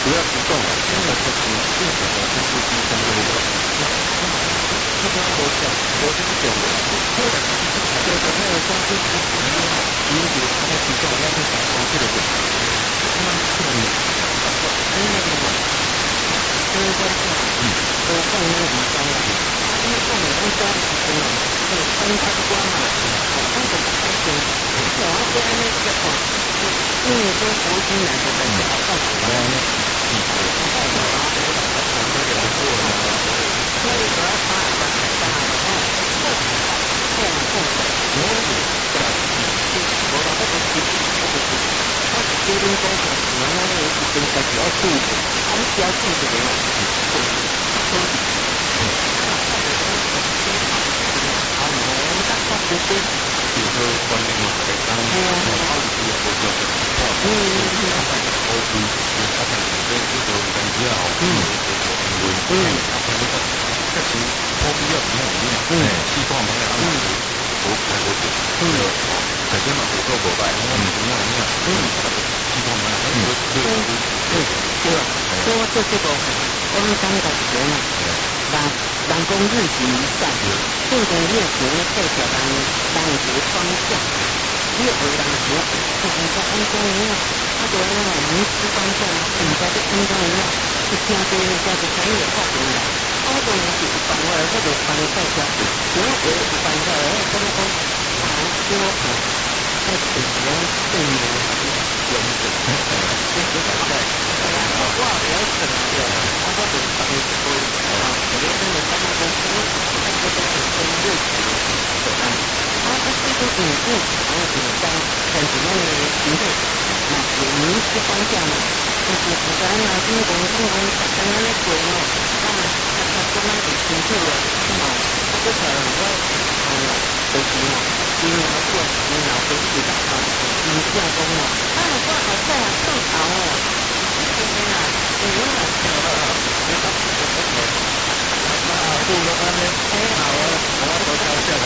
主要提供了那个就是政府的公司机相关的，这边我就是讲的，或者那个公司机因为它的提供要是想公司的点，那么这里就是说都放那个地方了，因为放那个家里头嘛，这个分开关嘛，那个开心，然后在那个因为说国际来的在家放出来呢，所以主要发展很大的哦，这样做模组的我把这个机器它决定工程然后呢是跟它只要注意，它们只要注意的呢，就是关于嘛，对，当然，好几个国家的，这个我们讲的是呢，人工日行一善，这个月行代表人学方向，越为人学，就是说安公一样，他觉得那种迷失方向，人家的安公一样，是听这个叫做很有道理的。安公是一般话，或者帮大家，如果一般话，怎么讲？多在此前对你原则，就是现在，我了解了，我都是帮你做，我觉得那个他们公司，他这个是跟日子有关，他这个引入，然后引到很什么的形式，那有明确方向嘛，就是不管哪经公刚刚那鬼哦，那他刚刚很清楚了，他就可能会就是嘛。你拿过，你拿回去的啊，你下工了，我好在啊，更好哦，今天啊，你又来你到不了那边，好啊，我都高兴了，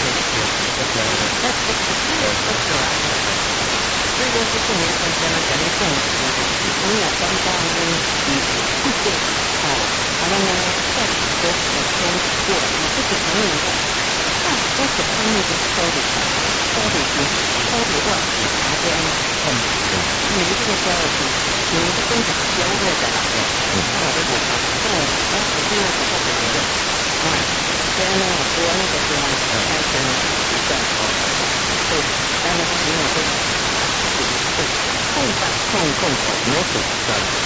这个是去年参加了奖励送我们俩刚刚呢，谢谢，好了呢，再次的天过，这个朋友的。我是他们的收的，收的话，他这样你这个交的是，你这跟着交的的啦，我的不好，我是这样子做的，这样呢，我那个地方开始在对，但是因为这控制模组的。